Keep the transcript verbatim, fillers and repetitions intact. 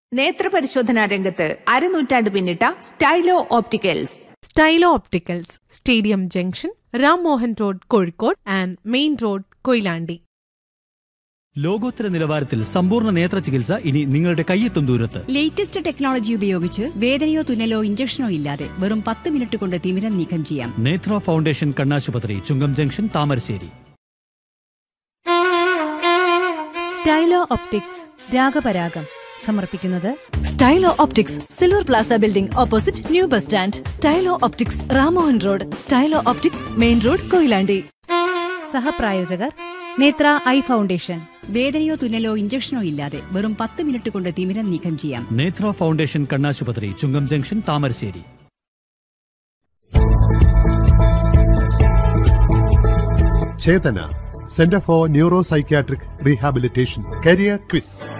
നേത്രപരിശോധനാ രംഗത്ത് അരനൂറ്റാണ്ട് പിന്നിട്ട സ്റ്റൈലോ opticals. സ്റ്റൈലോ opticals, stadium junction, Ram Mohan road, Kozhikode and main road, Koyilandy. ലോകോത്തര നിലവാരത്തിൽ സമ്പൂർണ്ണ നേത്ര ചികിത്സ ഇനി നിങ്ങളുടെ കയ്യെത്തും ദൂരത്ത്. ലേറ്റസ്റ്റ് ടെക്നോളജി ഉപയോഗിച്ച് വേദനയോ തുന്നലോ ഇഞ്ചക്ഷനോ ഇല്ലാതെ വെറും പത്ത് മിനിറ്റ് കൊണ്ട് തിമിരം നീക്കം ചെയ്യാം. നേത്ര ഫൗണ്ടേഷൻ കണ്ണാശുപത്രി, ചുങ്കം ജംഗ്ഷൻ, താമരശ്ശേരി. സ്റ്റൈലോ ഒപ്റ്റിക്സ് രാഗപരാഗം സമർപ്പിക്കുന്നത് സ്റ്റൈലോ optics, silver Plaza building opposite new bus stand. സ്റ്റൈലോ optics, Ram Mohan road. സ്റ്റൈലോ optics, main road, Koyilandy. സഹപ്രായോജകർ നേത്ര ഐ ഫൗണ്ടേഷൻ. വേദനയോ തുന്നലോ ഇഞ്ചക്ഷനോ ഇല്ലാതെ വെറും പത്ത് മിനിറ്റ് കൊണ്ട് തിമിരം നീക്കം ചെയ്യാം. നേത്ര ഫൗണ്ടേഷൻ കണ്ണാശുപത്രി, ചുങ്കം junction, Thamarassery. Chetana centre for neuro psychiatric rehabilitation career quiz.